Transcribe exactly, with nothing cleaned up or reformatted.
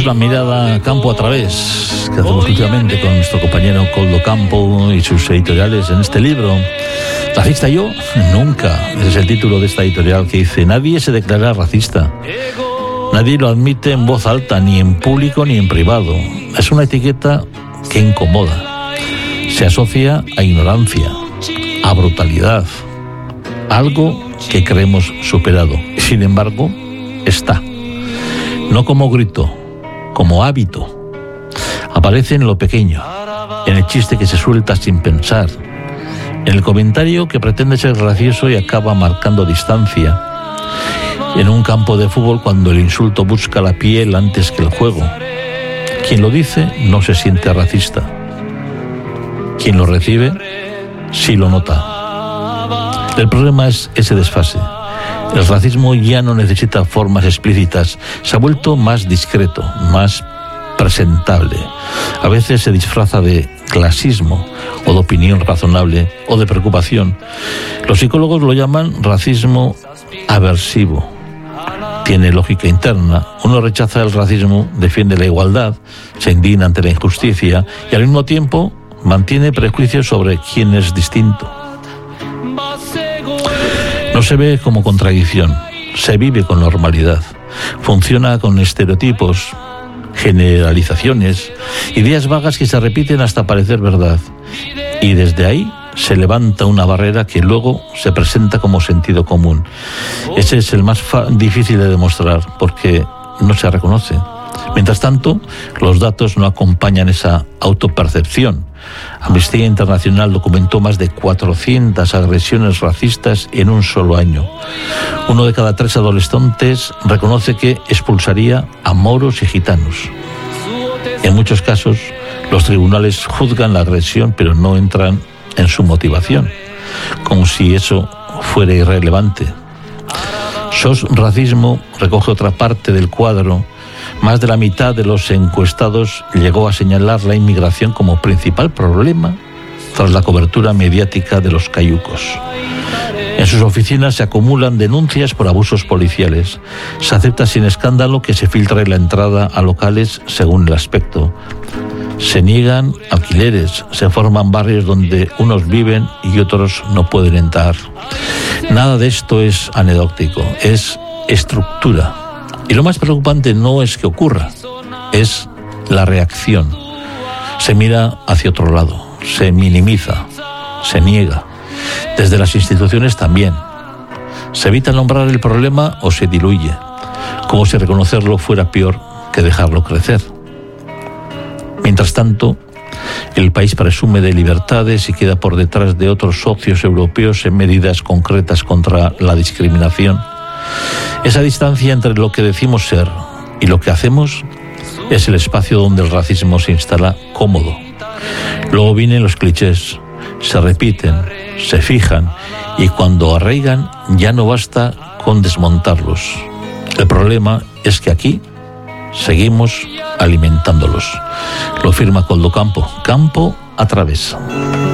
una mirada campo a través que hacemos últimamente con nuestro compañero Coldo Campo y sus editoriales en este libro. ¿Racista yo? Nunca. Ese es el título de esta editorial que dice: nadie se declara racista. Nadie lo admite en voz alta, ni en público ni en privado. Es una etiqueta que incomoda. Se asocia a ignorancia, a brutalidad, algo que creemos superado. Sin embargo, está. No como grito, como hábito. Aparece en lo pequeño, en el chiste que se suelta sin pensar, en el comentario que pretende ser gracioso y acaba marcando distancia, en un campo de fútbol cuando el insulto busca la piel antes que el juego. Quien lo dice no se siente racista. Quien lo recibe sí lo nota. El problema es ese desfase. El racismo ya no necesita formas explícitas, se ha vuelto más discreto, más presentable. A veces se disfraza de clasismo o de opinión razonable o de preocupación. Los psicólogos lo llaman racismo aversivo. Tiene lógica interna. Uno rechaza el racismo, defiende la igualdad, se indigna ante la injusticia y al mismo tiempo mantiene prejuicios sobre quién es distinto. No se ve como contradicción, se vive con normalidad. Funciona con estereotipos, generalizaciones, ideas vagas que se repiten hasta parecer verdad. Y desde ahí se levanta una barrera que luego se presenta como sentido común. Ese es el más fa- difícil de demostrar porque no se reconoce. Mientras tanto, los datos no acompañan esa autopercepción. Amnistía Internacional documentó más de cuatrocientas agresiones racistas en un solo año. Uno de cada tres adolescentes reconoce que expulsaría a moros y gitanos. En muchos casos, los tribunales juzgan la agresión, pero no entran en su motivación, como si eso fuera irrelevante. S O S Racismo recoge otra parte del cuadro. Más de la mitad de los encuestados llegó a señalar la inmigración como principal problema tras la cobertura mediática de los cayucos. En sus oficinas se acumulan denuncias por abusos policiales. Se acepta sin escándalo que se filtre la entrada a locales según el aspecto. Se niegan alquileres, se forman barrios donde unos viven y otros no pueden entrar. Nada de esto es anecdótico, es estructura. Y lo más preocupante no es que ocurra, es la reacción. Se mira hacia otro lado, se minimiza, se niega. Desde las instituciones también. Se evita nombrar el problema o se diluye, como si reconocerlo fuera peor que dejarlo crecer. Mientras tanto, el país presume de libertades y queda por detrás de otros socios europeos en medidas concretas contra la discriminación. Esa distancia entre lo que decimos ser y lo que hacemos es el espacio donde el racismo se instala cómodo. Luego vienen los clichés, se repiten, se fijan y cuando arraigan ya no basta con desmontarlos. El problema es que aquí seguimos alimentándolos. Lo firma Coldo Campo, campo a través.